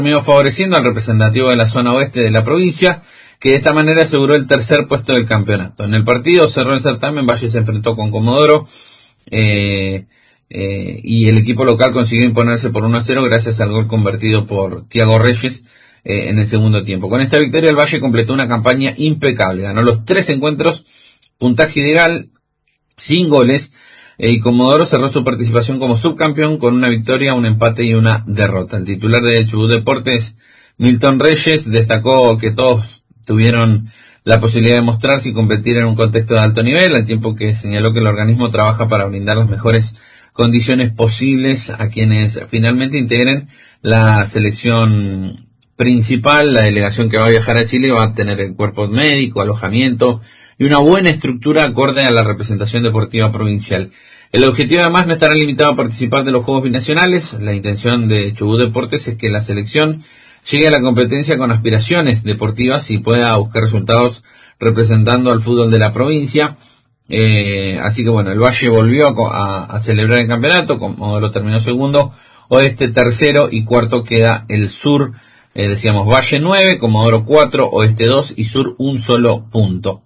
terminó favoreciendo al representativo de la zona oeste de la provincia, que de esta manera aseguró el tercer puesto del campeonato. En el partido cerró el certamen, Valle se enfrentó con Comodoro, y el equipo local consiguió imponerse por 1-0 gracias al gol convertido por Tiago Reyes en el segundo tiempo. Con esta victoria el Valle completó una campaña impecable, ganó los 3 encuentros, puntaje ideal, sin goles, y Comodoro cerró su participación como subcampeón con una victoria, un empate y una derrota. El titular de Chubut Deportes, Milton Reyes, destacó que todos tuvieron la posibilidad de mostrarse y competir en un contexto de alto nivel, al tiempo que señaló que el organismo trabaja para brindar las mejores condiciones posibles a quienes finalmente integren la selección principal. La delegación que va a viajar a Chile va a tener el cuerpo médico, alojamiento y una buena estructura acorde a la representación deportiva provincial. El objetivo además no estará limitado a participar de los Juegos Binacionales. La intención de Chubut Deportes es que la selección llegue a la competencia con aspiraciones deportivas y pueda buscar resultados representando al fútbol de la provincia. Así que bueno, el Valle volvió a celebrar el campeonato, Comodoro terminó segundo, Oeste tercero y cuarto queda el Sur. Decíamos Valle 9, Comodoro 4, Oeste 2 y Sur un solo punto.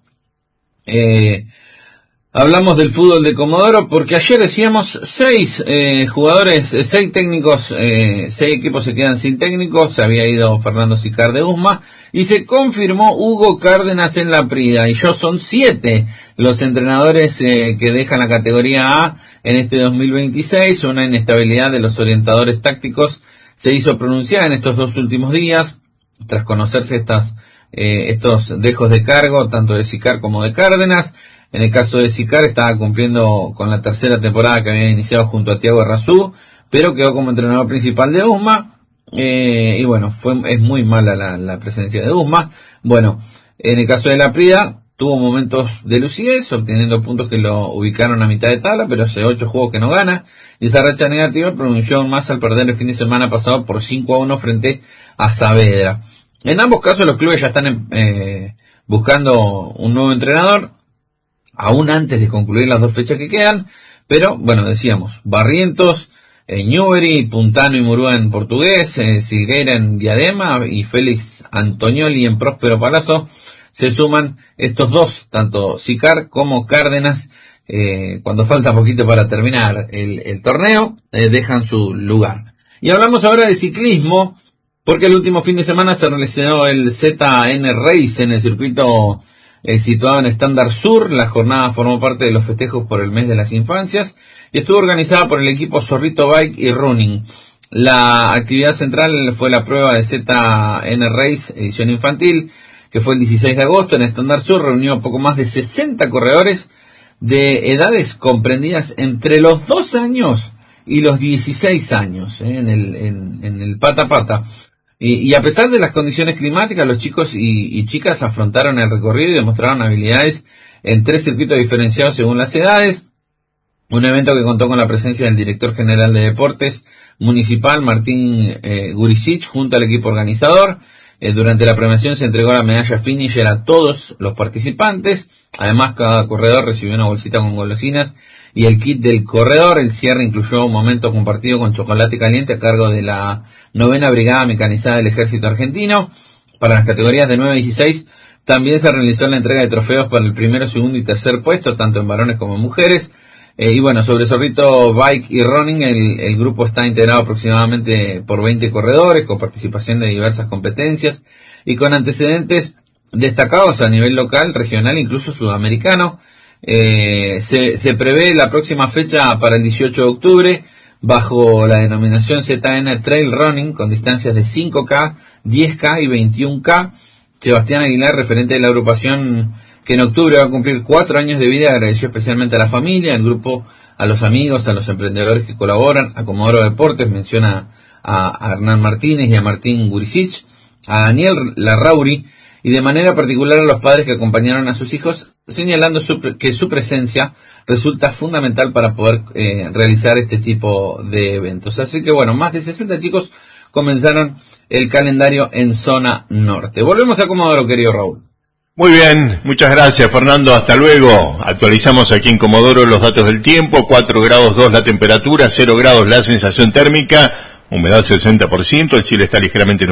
Hablamos del fútbol de Comodoro porque ayer decíamos 6 jugadores, 6 técnicos, 6 equipos se quedan sin técnicos. Se había ido Fernando Sicar de USMA y se confirmó Hugo Cárdenas en la Prida, y son 7 los entrenadores que dejan la categoría A en este 2026. Una inestabilidad de los orientadores tácticos se hizo pronunciar en estos 2 últimos días tras conocerse estos dejos de cargo tanto de Sicar como de Cárdenas. En el caso de Sicar estaba cumpliendo con la tercera temporada que había iniciado junto a Tiago Errazú, pero quedó como entrenador principal de USMA, y bueno, es muy mala la presencia de USMA. Bueno, en el caso de la Prida, tuvo momentos de lucidez, obteniendo puntos que lo ubicaron a mitad de tabla, pero hace 8 juegos que no gana, y esa racha negativa pronunció aún más al perder el fin de semana pasado por 5-1 frente a Saavedra. En ambos casos los clubes ya están buscando un nuevo entrenador, aún antes de concluir las 2 fechas que quedan, pero bueno, decíamos, Barrientos, Newbery, Puntano y Murúa en Portugués, Silgueira en Diadema y Félix Antonioli en Próspero Palazzo, se suman estos 2, tanto Sicar como Cárdenas, cuando falta poquito para terminar el torneo, dejan su lugar. Y hablamos ahora de ciclismo, porque el último fin de semana se realizó el ZN Race en el circuito situado en Estándar Sur. La jornada formó parte de los festejos por el mes de las infancias y estuvo organizada por el equipo Zorrito Bike y Running. La actividad central fue la prueba de ZN Race edición infantil, que fue el 16 de agosto en Estándar Sur. Reunió poco más de 60 corredores de edades comprendidas entre los 2 años y los 16 años, en el pata a pata. Y a pesar de las condiciones climáticas, los chicos y chicas afrontaron el recorrido y demostraron habilidades en 3 circuitos diferenciados según las edades. Un evento que contó con la presencia del director general de deportes municipal, Martín Gurisic, junto al equipo organizador. Durante la premiación se entregó la medalla finisher a todos los participantes. Además, cada corredor recibió una bolsita con golosinas y el kit del corredor. El cierre incluyó un momento compartido con chocolate caliente a cargo de la 9ª Brigada Mecanizada del Ejército Argentino. Para las categorías de 9 a 16 también se realizó la entrega de trofeos para el primero, segundo y tercer puesto, tanto en varones como en mujeres. Y bueno, sobre Zorrito Bike y Running, el grupo está integrado aproximadamente por 20 corredores, con participación de diversas competencias y con antecedentes destacados a nivel local, regional e incluso sudamericano. Se prevé la próxima fecha para el 18 de octubre, bajo la denominación ZN Trail Running, con distancias de 5K, 10K y 21K. Sebastián Aguilar, referente de la agrupación, que en octubre va a cumplir 4 años de vida, agradeció especialmente a la familia, al grupo, a los amigos, a los emprendedores que colaboran, a Comodoro Deportes, menciona a Hernán Martínez y a Martín Gurisic, a Daniel Larrauri, y de manera particular a los padres que acompañaron a sus hijos, señalando que su presencia resulta fundamental para poder realizar este tipo de eventos. Así que bueno, más de 60 chicos comenzaron el calendario en zona norte. Volvemos a Comodoro, querido Raúl. Muy bien, muchas gracias, Fernando, hasta luego. Actualizamos aquí en Comodoro los datos del tiempo: 4 grados 2 la temperatura, 0 grados la sensación térmica, humedad 60%, el cielo está ligeramente nublado.